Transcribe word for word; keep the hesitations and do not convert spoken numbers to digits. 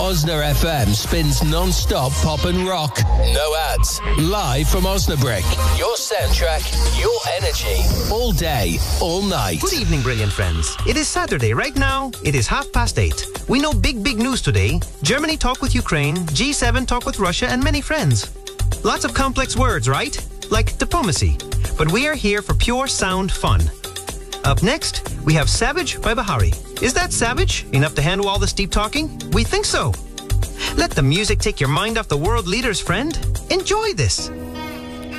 Osna F M spins non-stop pop and rock. No ads. Live from Osnabrück. Your soundtrack, your energy. All day, all night. Good evening, brilliant friends. It is Saturday. Right now, it is half past eight. We know big, big news today. Germany talk with Ukraine, G seven talk with Russia, and many friends. Lots of complex words, right? Like diplomacy. But we are here for pure sound fun. Up next, we have Savage by Bahari. Is that savage enough to handle all this deep talking? We think so. Let the music take your mind off the world leaders, friend. Enjoy this.